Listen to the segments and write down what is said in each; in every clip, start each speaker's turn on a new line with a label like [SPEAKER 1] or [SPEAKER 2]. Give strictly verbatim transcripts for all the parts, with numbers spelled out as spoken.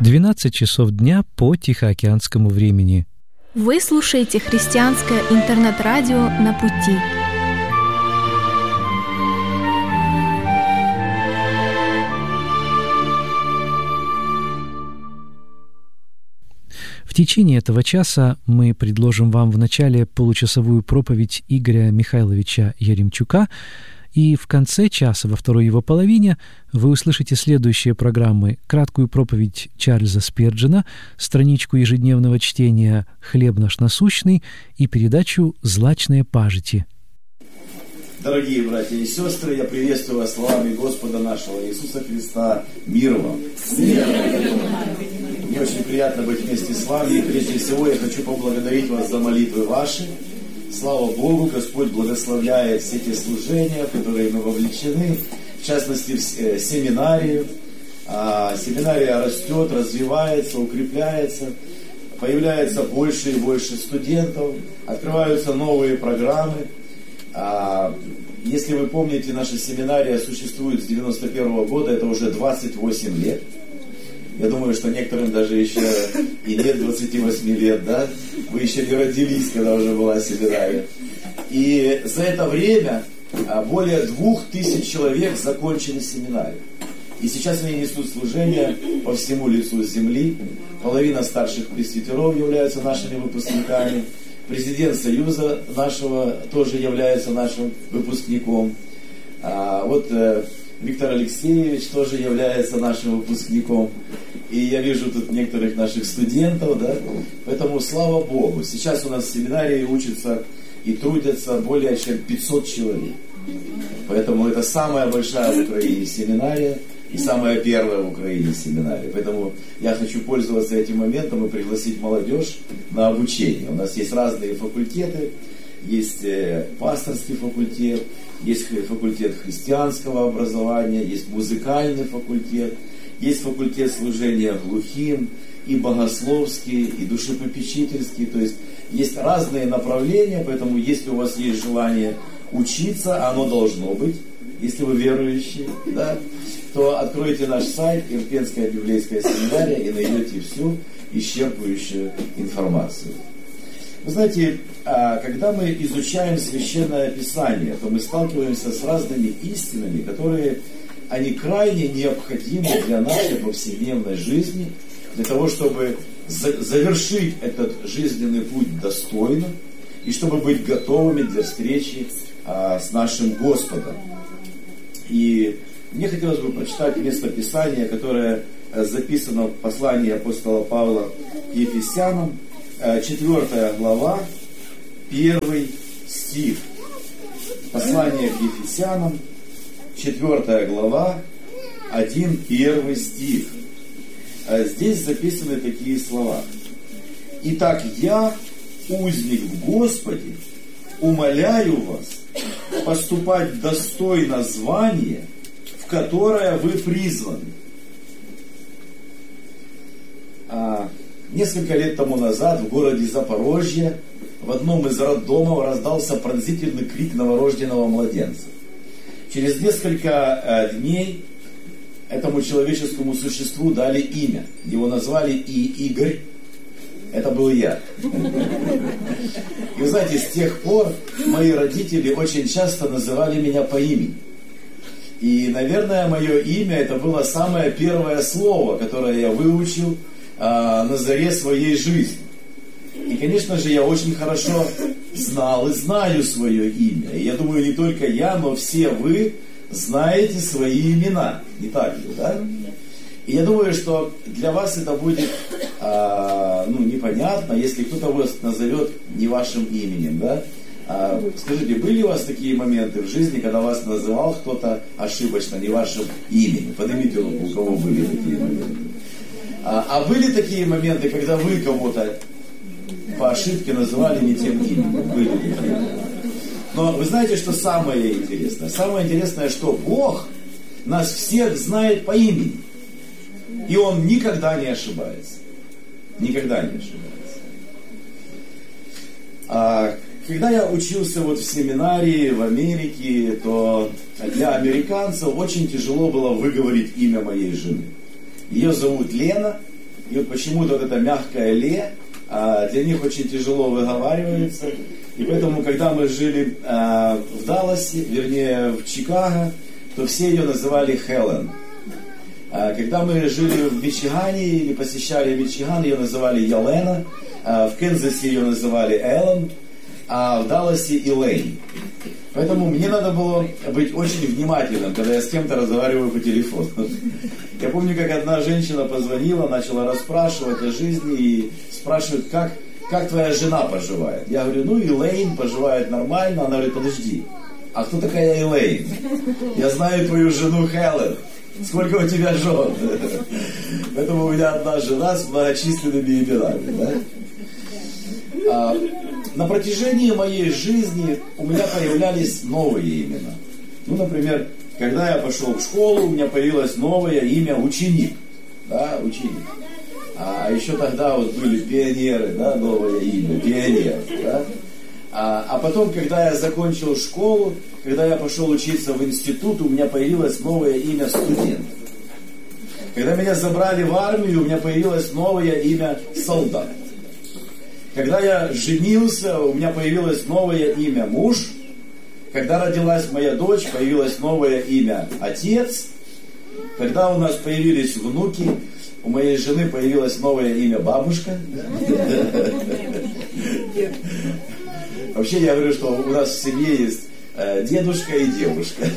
[SPEAKER 1] двенадцать часов дня по Тихоокеанскому времени.
[SPEAKER 2] Вы слушаете христианское интернет-радио «На пути».
[SPEAKER 1] В течение этого часа мы предложим вам в начале получасовую проповедь Игоря Михайловича Яремчука, и в конце часа, во второй его половине, вы услышите следующие программы: краткую проповедь Чарльза Спирджена, страничку ежедневного чтения «Хлеб наш насущный» и передачу «Злачные пажити».
[SPEAKER 3] Дорогие братья и сестры, я приветствую вас словами Господа нашего Иисуса Христа. Мир вам! Мне очень приятно быть вместе с вами. И прежде всего я хочу поблагодарить вас за молитвы ваши. Слава Богу, Господь благословляет все те служения, в которые мы вовлечены, в частности, в семинарию. А семинария растет, развивается, укрепляется, появляется больше и больше студентов, открываются новые программы. А если вы помните, наша семинария существует с девяносто первого года, это уже двадцать восемь лет. Я думаю, что некоторым даже еще и нет двадцати восьми лет, да? Вы еще не родились, когда уже была семинария. И за это время более двух тысяч человек закончили семинарию. И сейчас они несут служение по всему лицу земли. Половина старших пресвитеров являются нашими выпускниками. Президент Союза нашего тоже является нашим выпускником. А вот Виктор Алексеевич тоже является нашим выпускником. И я вижу тут некоторых наших студентов, да? Поэтому слава Богу. Сейчас у нас в семинарии учатся и трудятся более чем пятьсот человек. Поэтому это самая большая в Украине семинария и самая первая в Украине семинария. Поэтому я хочу пользоваться этим моментом и пригласить молодежь на обучение. У нас есть разные факультеты. Есть пасторский факультет, есть факультет христианского образования, есть музыкальный факультет, есть факультет служения глухим, и богословский, и душепопечительский. То есть есть разные направления, поэтому если у вас есть желание учиться, оно должно быть, если вы верующие, да, то откройте наш сайт Ирпенская библейская семинария и найдете всю исчерпывающую информацию. Вы знаете, когда мы изучаем Священное Писание, то мы сталкиваемся с разными истинами, которые, они крайне необходимы для нашей повседневной жизни, для того, чтобы завершить этот жизненный путь достойно и чтобы быть готовыми для встречи с нашим Господом. И мне хотелось бы прочитать место Писания, которое записано в послании апостола Павла к Ефесянам, четвёртая глава, первый стих. Послание к Ефесянам, четвёртая глава, один, первый стих. Здесь записаны такие слова. «Итак, я, узник в Господе, умоляю вас поступать достойно звания, в которое вы призваны». А несколько лет тому назад в городе Запорожье в одном из роддомов раздался пронзительный крик новорожденного младенца. Через несколько дней этому человеческому существу дали имя. Его назвали и Игорь. Это был я. И вы знаете, с тех пор мои родители очень часто называли меня по имени. И, наверное, мое имя это было самое первое слово, которое я выучил а, на заре своей жизни. И, конечно же, я очень хорошо знал и знаю свое имя. И я думаю, не только я, но все вы знаете свои имена. Не так ли, да? И я думаю, что для вас это будет а, ну, непонятно, если кто-то вас назовет не вашим именем, да? А, скажите, были у вас такие моменты в жизни, когда вас называл кто-то ошибочно не вашим именем? Поднимите руку, у кого были такие моменты. А, а были такие моменты, когда вы кого-то по ошибке называли не тем именем? Были такие. Но вы знаете, что самое интересное? Самое интересное, что Бог нас всех знает по имени. И Он никогда не ошибается. Никогда не ошибается. А когда я учился вот в семинарии в Америке, то для американцев очень тяжело было выговорить имя моей жены. Ее зовут Лена, И вот почему-то вот это мягкое «ле» для них очень тяжело выговаривается. И поэтому, когда мы жили в Далласе, вернее в Чикаго, то все ее называли Хелен. Когда мы жили в Мичигане или посещали Мичиган, ее называли Ялена. В Канзасе ее называли Эллен, а в Далласе Элейн. Поэтому мне надо было быть очень внимательным, когда я с кем-то разговариваю по телефону. Я помню, как одна женщина позвонила, начала расспрашивать о жизни и спрашивает, как, как твоя жена поживает. Я говорю, ну Элейн поживает нормально. Она говорит, подожди, а кто такая Элейн? Я знаю твою жену Хелен. Сколько у тебя жен? Поэтому у меня одна жена с многочисленными именами. Да? А, на протяжении моей жизни у меня появлялись новые имена. Ну, например, когда я пошел в школу, у меня появилось новое имя ученик. Да, ученик. А еще тогда вот были пионеры, да, новое имя, пионер. Да? А, а потом, когда я закончил школу, когда я пошел учиться в институт, у меня появилось новое имя студент. Когда меня забрали в армию, у меня появилось новое имя солдат. Когда я женился, у меня появилось новое имя муж. Когда родилась моя дочь, появилось новое имя отец. Когда у нас появились внуки, у моей жены появилось новое имя бабушка. Вообще я говорю, что у нас в семье есть дедушка и девушка.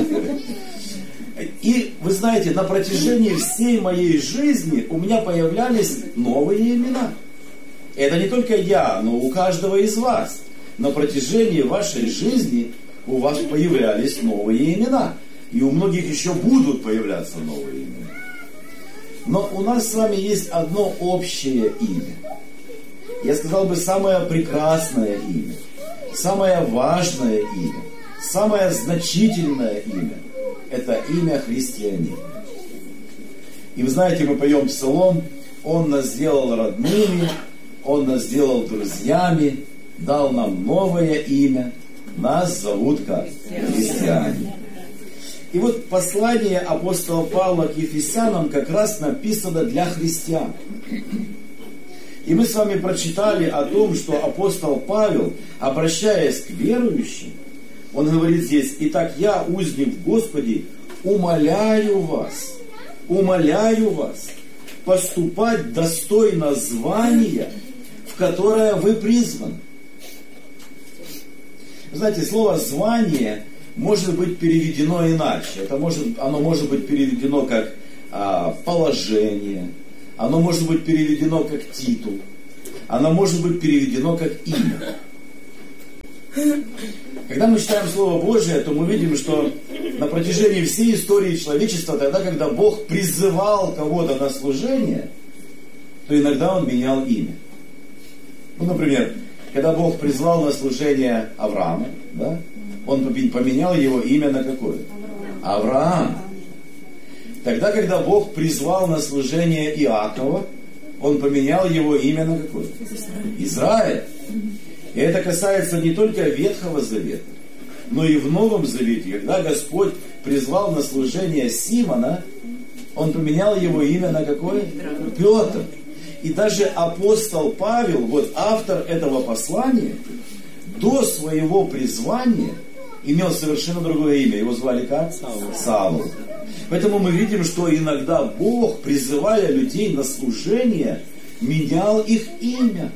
[SPEAKER 3] И вы знаете, на протяжении всей моей жизни у меня появлялись новые имена. Это не только я, но у каждого из вас. На протяжении вашей жизни у вас появлялись новые имена. И у многих еще будут появляться новые имена. Но у нас с вами есть одно общее имя. Я сказал бы, самое прекрасное имя. Самое важное имя. Самое значительное имя. Это имя христианин. И вы знаете, мы поем псалом: Он нас сделал родными, Он нас сделал друзьями, дал нам новое имя, нас зовут как христиане. И вот послание апостола Павла к Ефесянам как раз написано для христиан. И мы с вами прочитали о том, что апостол Павел, обращаясь к верующим, он говорит здесь: «Итак, я, узник в Господе, умоляю вас, умоляю вас поступать достойно звания, в которое вы призваны». Знаете, слово «звание» может быть переведено иначе. Это может, оно может быть переведено как а, положение, оно может быть переведено как титул, оно может быть переведено как имя. Когда мы читаем Слово Божие, то мы видим, что на протяжении всей истории человечества, тогда, когда Бог призывал кого-то на служение, то иногда Он менял имя. Ну, например, когда Бог призвал на служение Авраама, да, Он поменял его имя на какое? Авраам. Тогда, когда Бог призвал на служение Иакова, Он поменял его имя на какое? Израиль. И это касается не только Ветхого Завета, но и в Новом Завете. Когда Господь призвал на служение Симона, Он поменял его имя на какое? Петр. И даже апостол Павел, вот автор этого послания, до своего призвания имел совершенно другое имя. Его звали как? Саул. Саул. Поэтому мы видим, что иногда Бог, призывая людей на служение, менял их имя.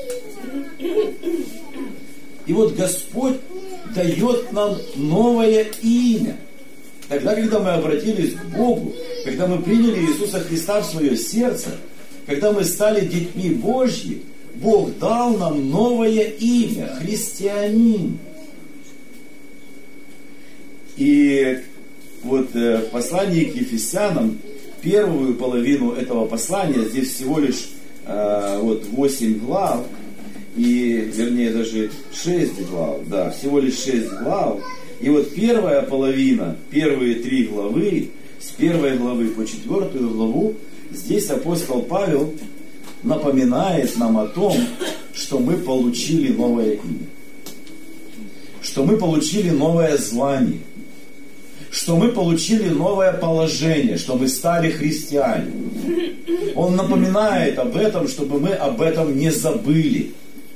[SPEAKER 3] И вот Господь дает нам новое имя. Тогда, когда мы обратились к Богу, когда мы приняли Иисуса Христа в свое сердце, когда мы стали детьми Божьи, Бог дал нам новое имя – христианин. И вот в послании к Ефесянам, первую половину этого послания, здесь всего лишь э, вот восемь глав, и, вернее, даже шесть глав, да, всего лишь шесть глав. И вот первая половина, первые три главы, с первой главы по четвертую главу, здесь апостол Павел напоминает нам о том, что мы получили новое имя, что мы получили новое звание, что мы получили новое положение, что мы стали христиане. Он напоминает об этом, чтобы мы об этом не забыли.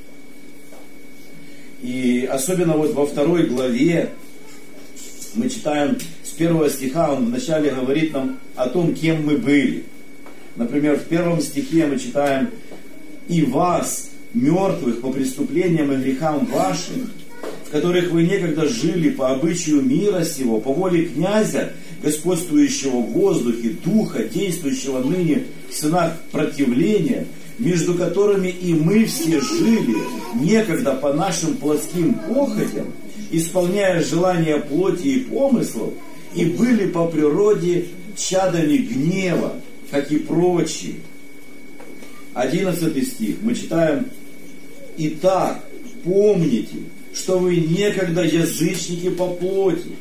[SPEAKER 3] И особенно вот во второй главе мы читаем с первого стиха, он вначале говорит нам о том, кем мы были. Например, в первом стихе мы читаем: «И вас, мертвых по преступлениям и грехам вашим, в которых вы некогда жили по обычаю мира сего, по воле князя, господствующего в воздухе, духа, действующего ныне в сынах противления, между которыми и мы все жили, некогда по нашим плотским похотям, исполняя желания плоти и помыслов, и были по природе чадами гнева, как и прочие». Одиннадцатый стих мы читаем: «Итак, помните, что вы некогда язычники по плоти».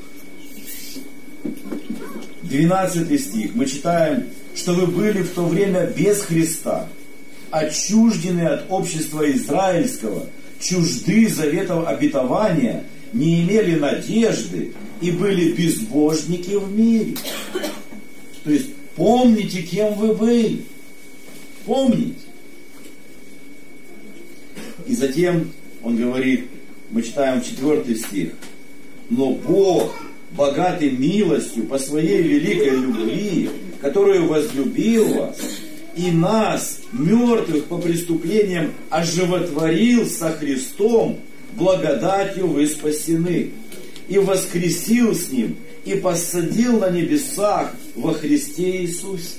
[SPEAKER 3] Двенадцатый стих мы читаем, что вы были в то время без Христа, отчуждены от общества израильского, чужды заветов обетования, не имели надежды и были безбожники в мире. То есть помните, кем вы были. Помните. И затем он говорит, мы читаем четвертый стих: «Но Бог, богатый милостью по своей великой любви, которую возлюбил вас, и нас, мертвых по преступлениям, оживотворил со Христом, благодатью вы спасены, и воскресил с Ним, и посадил на небесах во Христе Иисусе».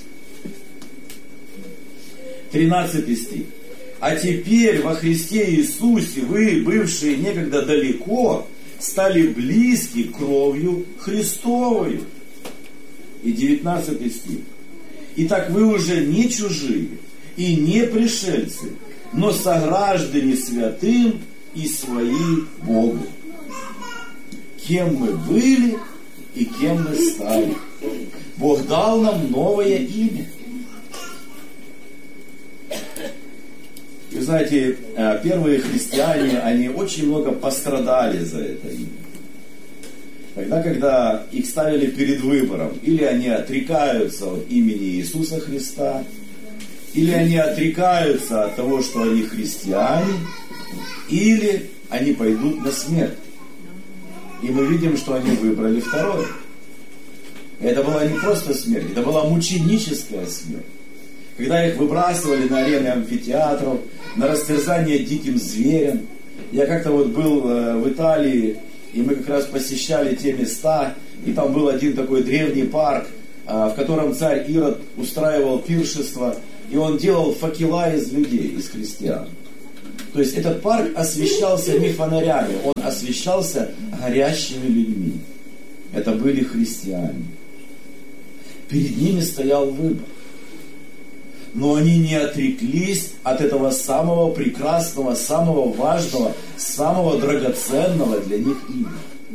[SPEAKER 3] тринадцатый стих. «А теперь во Христе Иисусе вы, бывшие некогда далеко, стали близки кровью Христовою». И девятнадцатый стих. «Итак, вы уже не чужие и не пришельцы, но сограждане святым и свои Богу». Кем мы были и кем мы стали. Бог дал нам новое имя. Вы знаете, первые христиане, они очень много пострадали за это имя. Тогда, когда их ставили перед выбором, или они отрекаются от имени Иисуса Христа, или они отрекаются от того, что они христиане, или они пойдут на смерть. И мы видим, что они выбрали второе. Это была не просто смерть, это была мученическая смерть. Когда их выбрасывали на арены амфитеатров, на растерзание диким зверям. Я как-то вот был в Италии, и мы как раз посещали те места, и там был один такой древний парк, в котором царь Ирод устраивал пиршество, и он делал факела из людей, из христиан. То есть этот парк освещался не фонарями, он освещался горящими людьми. Это были христиане. Перед ними стоял выбор. Но они не отреклись от этого самого прекрасного, самого важного, самого драгоценного для них имени.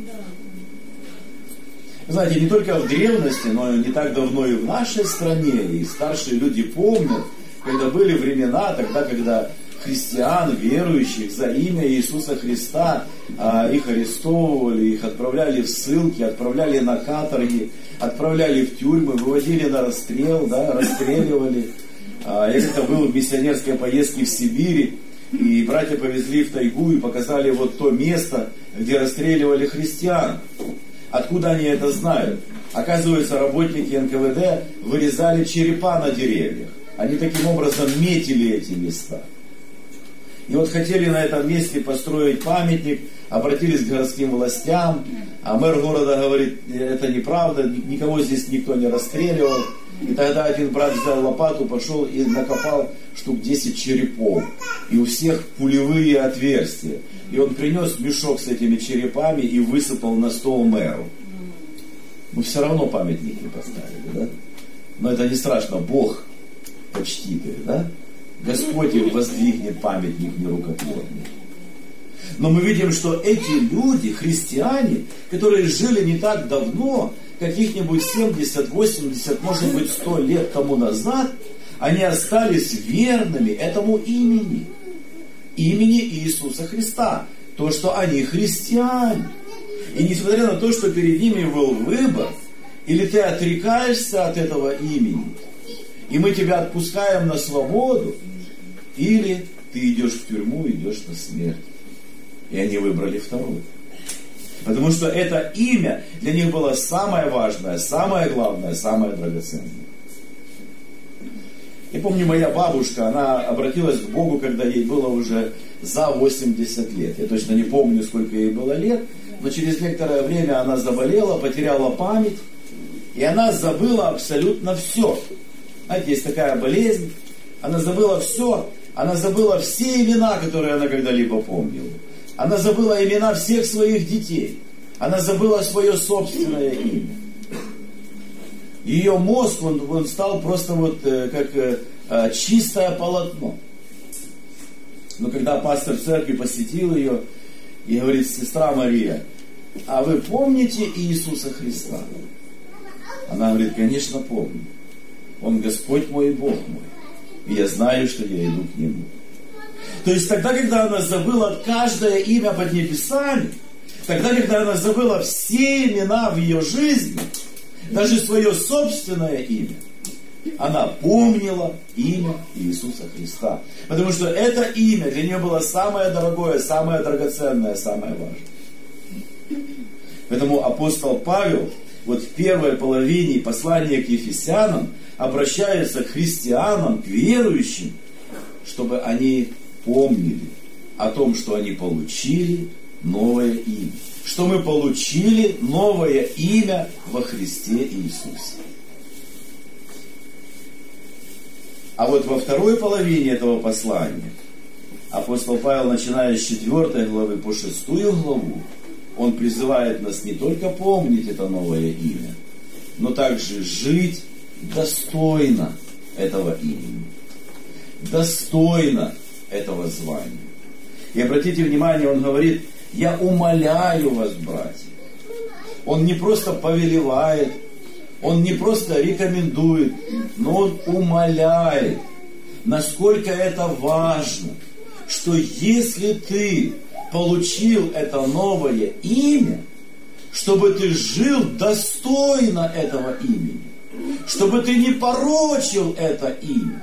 [SPEAKER 3] Знаете, не только в древности, но и не так давно и в нашей стране, и старшие люди помнят, когда были времена, тогда, когда христиан, верующих за имя Иисуса Христа, их арестовывали, их отправляли в ссылки, отправляли на каторги, отправляли в тюрьмы, выводили на расстрел, да, расстреливали. Я как-то был в миссионерской поездке в Сибири, и братья повезли в тайгу и показали вот то место, где расстреливали христиан. Откуда они это знают? Оказывается, работники эн ка вэ дэ вырезали черепа на деревьях. Они таким образом метили эти места. И вот хотели на этом месте построить памятник, обратились к городским властям, а мэр города говорит, это неправда, никого здесь никто не расстреливал. И тогда один брат взял лопату, пошел и накопал штук десять черепов. И у всех пулевые отверстия. И он принес мешок с этими черепами и высыпал на стол мэру. Мы все равно памятник не поставили, да? Но это не страшно, Бог почтит их, да? Господь им воздвигнет памятник нерукотворный. Но мы видим, что эти люди, христиане, которые жили не так давно, каких-нибудь семьдесят, восемьдесят, может быть, сто лет тому назад, они остались верными этому имени. Имени Иисуса Христа. То, что они христиане. И несмотря на то, что перед ними был выбор, или ты отрекаешься от этого имени, и мы тебя отпускаем на свободу, или ты идешь в тюрьму, идешь на смерть. И они выбрали второе. Потому что это имя для них было самое важное, самое главное, самое драгоценное. Я помню, моя бабушка, она обратилась к Богу, когда ей было уже за восемьдесят лет. Я точно не помню, сколько ей было лет, но через некоторое время она заболела, потеряла память, и она забыла абсолютно все. Знаете, есть такая болезнь, она забыла все, она забыла все имена, которые она когда-либо помнила. Она забыла имена всех своих детей. Она забыла свое собственное имя. Ее мозг, он, он стал просто вот э, как э, чистое полотно. Но когда пастор церкви посетил ее и говорит: сестра Мария, а вы помните Иисуса Христа? Она говорит: конечно, помню. Он Господь мой и Бог мой. И я знаю, что я иду к Нему. То есть тогда, когда она забыла каждое имя под небесами, тогда, когда она забыла все имена в ее жизни, даже свое собственное имя, она помнила имя Иисуса Христа. Потому что это имя для нее было самое дорогое, самое драгоценное, самое важное. Поэтому апостол Павел вот в первой половине послания к Ефесянам обращается к христианам, к верующим, чтобы они помнили о том, что они получили новое имя. Что мы получили новое имя во Христе Иисусе. А вот во второй половине этого послания апостол Павел, начиная с четвёртой главы по шестую главу, он призывает нас не только помнить это новое имя, но также жить достойно этого имени. Достойно этого звания. И обратите внимание, он говорит: я умоляю вас, братья. Он не просто повелевает, он не просто рекомендует, но он умоляет, насколько это важно, что если ты получил это новое имя, чтобы ты жил достойно этого имени, чтобы ты не порочил это имя.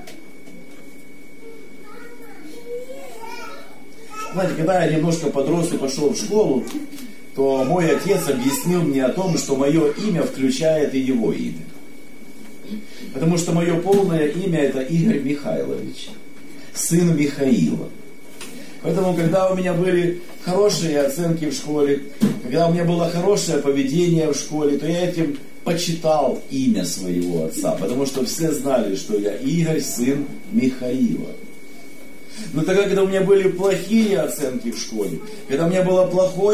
[SPEAKER 3] Знаете, когда я немножко подрос и пошел в школу, то мой отец объяснил мне о том, что мое имя включает и его имя. Потому что мое полное имя это Игорь Михайлович, сын Михаила. Поэтому, когда у меня были хорошие оценки в школе, когда у меня было хорошее поведение в школе, то я этим почитал имя своего отца, потому что все знали, что я Игорь, сын Михаила. Но тогда, когда у меня были плохие оценки в школе, когда у меня было плохое